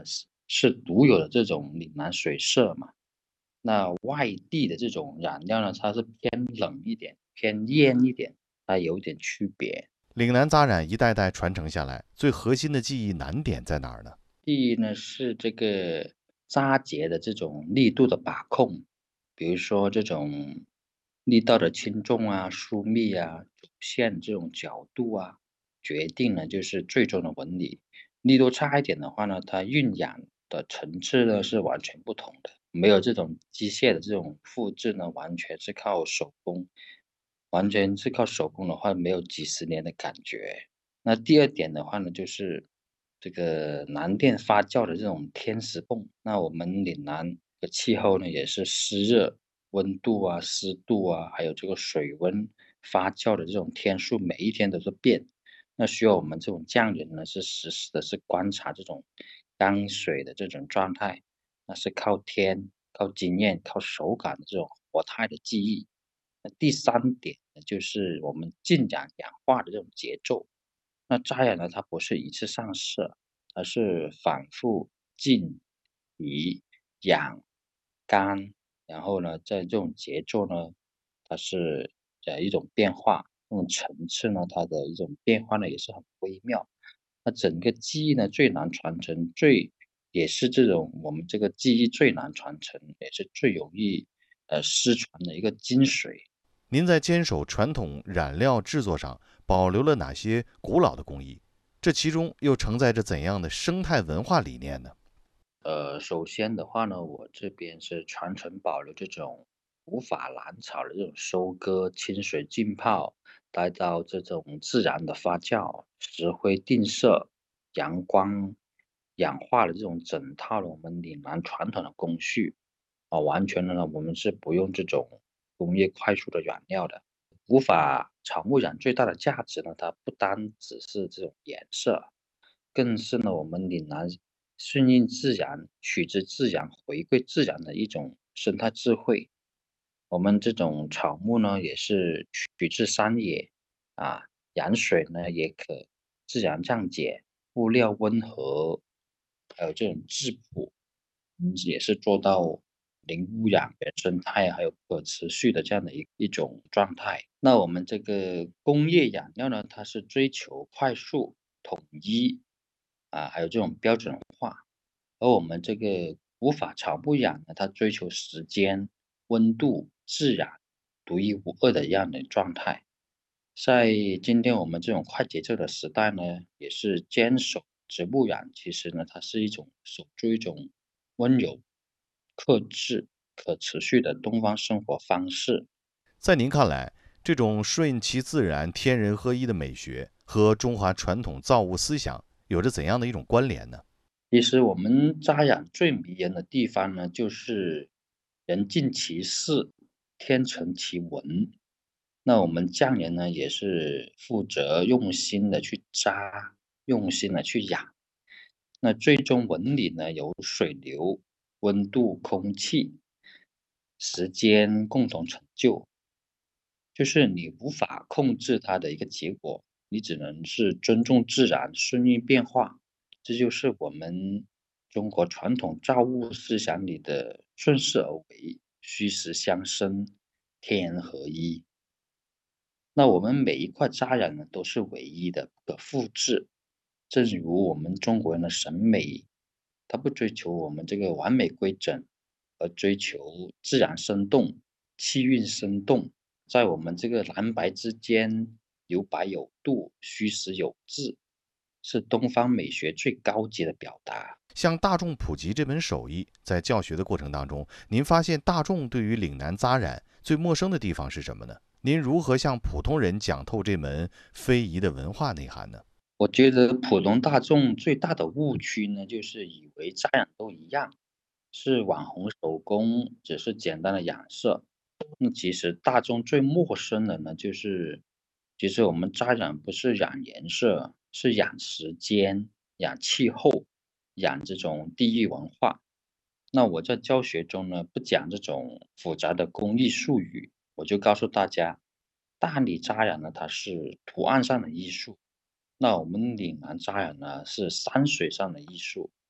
是独有的这种岭南水色嘛。那外地的这种染料呢，它是偏冷一点、偏艳一点，它有点区别。 岭南扎染一代代传承下来，最核心的技艺难点在哪儿呢？ 第一呢是这个扎结的这种力度的把控，比如说这种力道的轻重啊、疏密啊、主线这种角度啊，决定了就是最终的纹理。力度差一点的话呢，它晕染的层次呢是完全不同的，没有这种机械的这种复制呢，完全是靠手工，完全是靠手工的话，没有几十年的感觉。那第二点的话呢，就是这个南电发酵的这种天石泵。那我们岭南的气候呢，也是湿热，温度啊、湿度啊，还有这个水温发酵的这种天数，每一天都是变。那需要我们这种匠人呢，是实时的是观察这种缸水的这种状态，那是靠天、靠经验、靠手感的这种活态的记忆。那第三点呢，就是我们浸染氧化的这种节奏。那扎染呢，它不是一次上色，而是反复浸、移、养、干，然后呢，在这种节奏呢，它是一种变化，这种层次呢，它的一种变化呢也是很微妙。那整个记忆呢最难传承，也是这种我们这个记忆最难传承，也是最容易失传的一个精髓。 您在坚守传统染料制作上保留了哪些古老的工艺？这其中又承载着怎样的生态文化理念呢？ 首先的话呢，我这边是传承保留这种古法蓝草的这种收割、清水浸泡，带到这种自然的发酵、石灰定色、阳光氧化的这种整套的我们岭南传统的工序啊，完全的呢，我们是不用这种工业快速的染料的。古法草木染最大的价值呢，它不单只是这种颜色，更是呢我们岭南顺应自然、取之自然、回归自然的一种生态智慧。我们这种草木呢，也是取自山野啊，养水呢也可自然降解，物料温和，还有这种质朴，也是做到零污染、原生态还有可持续的这样的一种状态。那我们这个工业养料呢，它是追求快速、统一啊，还有这种标准化。而我们这个无法草木养呢，它追求时间、温度、自然、独一无二的一样的状态。在今天我们这种快节奏的时代呢，也是坚守植物染，其实呢，它是一种守住一种温柔、克制、可持续的东方生活方式。 在您看来，这种顺其自然、天人合一的美学和中华传统造物思想有着怎样的一种关联呢？ 其实我们扎染最迷人的地方呢，就是人尽其事，天成其文。那我们匠人呢，也是负责用心的去扎，用心的去养。那最终纹理呢，由水流、温度、空气、时间共同成就，就是你无法控制它的一个结果，你只能是尊重自然，顺应变化。这就是我们中国传统造物思想里的顺势而为、虚实相生、天人合一。那我们每一块扎染呢，都是唯一的，不可复制。正如我们中国人的审美，它不追求我们这个完美规整，而追求自然生动、气韵生动，在我们这个蓝白之间有白有度，虚实有致，是东方美学最高级的表达。 向大众普及这门手艺，在教学的过程当中，您发现大众对于岭南扎染最陌生的地方是什么呢？您如何向普通人讲透这门非遗的文化内涵呢？ 我觉得普通大众最大的误区呢，就是以为扎染都一样，是网红手工，只是简单的染色。那其实大众最陌生的呢，就是其实我们扎染不是染颜色，是染时间、染气候、染这种地域文化。那我在教学中呢，不讲这种复杂的工艺术语，我就告诉大家，大理扎染呢，它是图案上的艺术。那我们岭南扎染呢是山水上的艺术，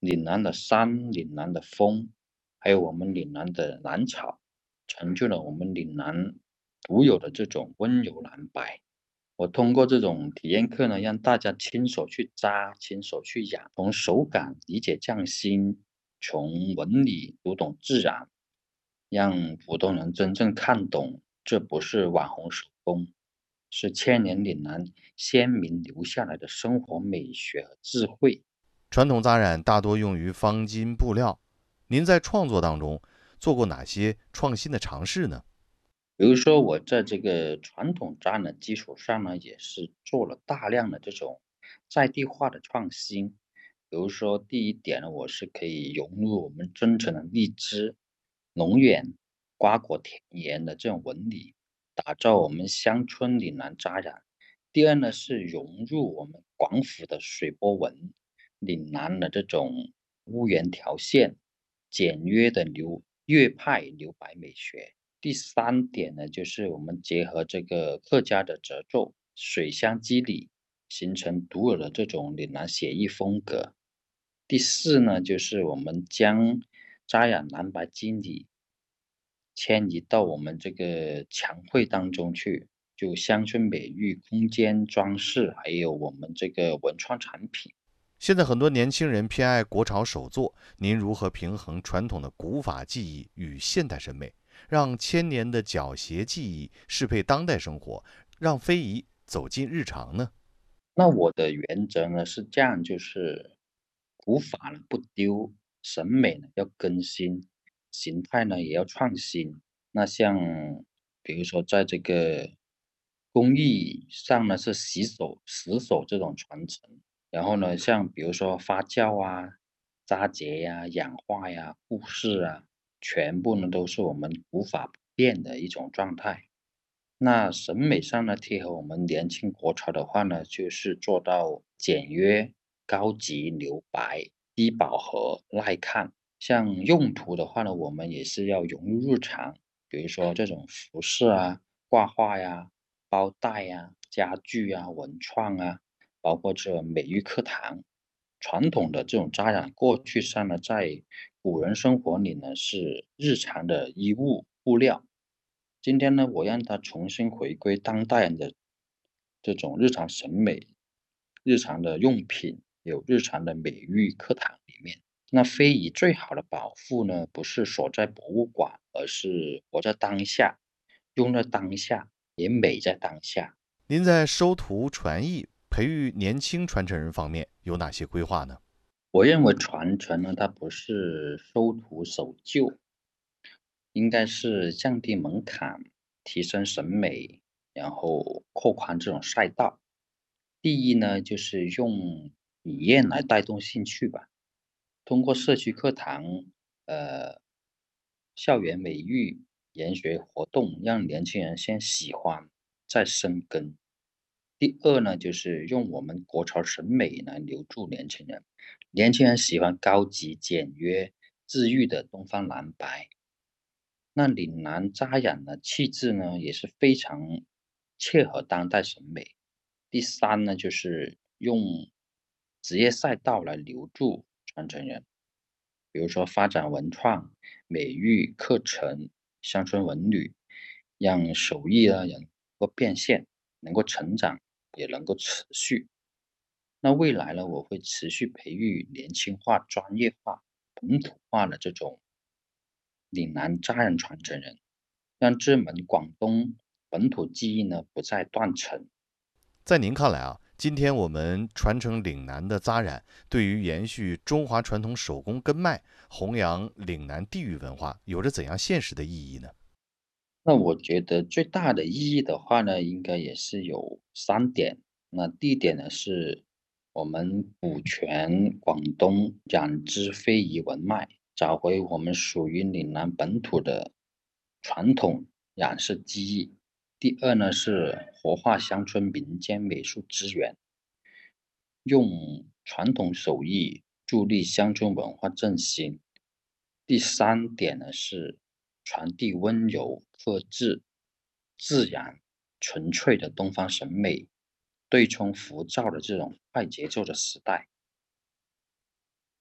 岭南的山、岭南的风，还有我们岭南的蓝草，成就了我们岭南独有的这种温柔蓝白。我通过这种体验课呢，让大家亲手去扎，亲手去养，从手感理解匠心，从纹理读懂自然，让普通人真正看懂，这不是网红手工，是千年岭南先民留下来的生活美学和智慧。 传统扎染大多用于方巾布料，您在创作当中做过哪些创新的尝试呢？ 比如说，我在这个传统扎染的基础上呢，也是做了大量的这种在地化的创新。比如说，第一点呢，我是可以融入我们真诚的荔枝、龙眼、瓜果田园的这种纹理，打造我们乡村岭南扎染。第二呢，是融入我们广府的水波纹、岭南的这种屋檐条线、简约的粤派留白美学。第三点呢，就是我们结合这个客家的褶皱、水乡肌理，形成独有的这种岭南写意风格。第四呢，就是我们将扎染蓝白肌理迁移到我们这个墙绘当中去，就乡村美育、空间装饰，还有我们这个文创产品。 现在很多年轻人偏爱国潮手作，您如何平衡传统的古法技艺与现代审美，让千年的脚鞋技艺适配当代生活，让非遗走进日常呢？ 那我的原则呢是这样，就是古法呢不丢，审美呢要更新，形态呢也要创新。那像比如说在这个工艺上呢是死守这种传承，然后呢像比如说发酵啊、扎结呀、氧化呀、布饰啊，全部呢都是我们古法不变的一种状态。那审美上呢，贴合我们年轻国潮的话呢，就是做到简约、高级、留白、低饱和、耐看。像用途的话呢，我们也是要融入日常，比如说这种服饰啊、挂画呀、包袋呀、家具啊、文创啊，包括这美育课堂。传统的这种扎染，过去上呢，在古人生活里呢是日常的衣物布料，今天呢，我让它重新回归当代人的这种日常审美、日常的用品，有日常的美育课堂里面。那非遗最好的保护呢，不是锁在博物馆，而是活在当下，用在当下，也美在当下。 您在收徒传艺、培育年轻传承人方面有哪些规划呢？ 我认为传承呢，它不是收徒守旧，应该是降低门槛，提升审美，然后扩宽这种赛道。第一呢，就是用体验来带动兴趣吧，通过社区课堂、呃校园美育研学活动，让年轻人先喜欢，再生根。第二呢，就是用我们国潮审美来留住年轻人。年轻人喜欢高级、简约、治愈的东方蓝白。那岭南扎染的气质呢，也是非常切合当代审美。第三呢，就是用职业赛道来留住传承人，比如说发展文创、美育课程、乡村文旅，让手艺呢能够变现，能够成长，也能够持续。那未来呢，我会持续培育年轻化、专业化、本土化的这种岭南扎染传承人。让这门广东本土技艺呢不再断层。 在您看来啊，今天我们传承岭南的扎染，对于延续中华传统手工根脉、弘扬岭南地域文化，有着怎样现实的意义呢？ 那我觉得最大的意义的话呢，应该也是有3点。那第一点呢，是我们补全广东染织非遗文脉，找回我们属于岭南本土的传统染饰技艺。第二呢，是活化乡村民间美术资源，用传统手艺助力乡村文化振兴。第三点呢是传递温柔、克制、自然、纯粹的东方审美，对冲浮躁的这种快节奏的时代。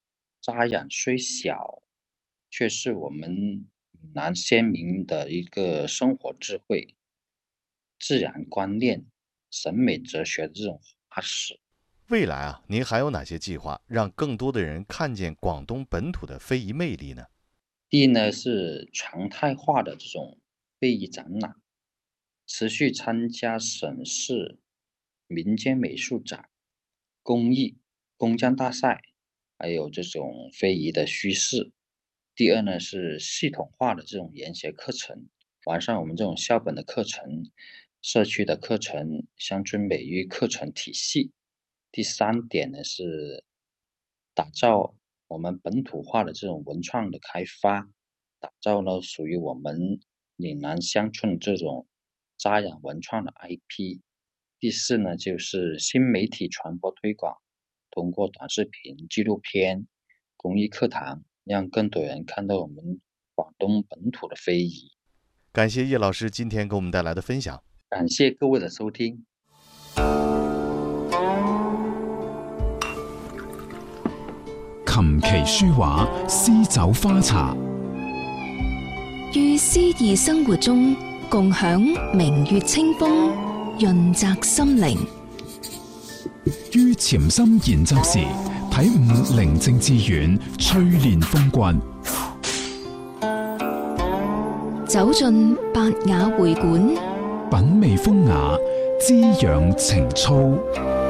扎染虽小，却是我们闽南先民的一个生活智慧、自然观念、审美哲学的这种花史。 未来啊，您还有哪些计划，让更多的人看见广东本土的非遗魅力呢？ 第一呢是常态化的这种非遗展览，持续参加省市民间美术展、工艺、工匠大赛，还有这种非遗的虚饰。第二呢是系统化的这种研学课程，完善我们这种校本的课程、社区的课程、乡村美育课程体系。第三点呢是打造我们本土化的这种文创的开发，打造呢属于我们岭南乡村这种扎染文创的 IP。第四呢就是新媒体传播推广，通过短视频、纪录片、公益课堂，让更多人看到我们广东本土的非遗。 感谢叶老师今天给我们带来的分享。 感谢各位的收听。 琴棋書畫詩酒花茶， 於詩意生活中共享明月清風，潤澤心靈。 於潛心研習時體悟寧靜致遠，淬煉風骨。 走進百雅會館， 品味風雅，滋養情操。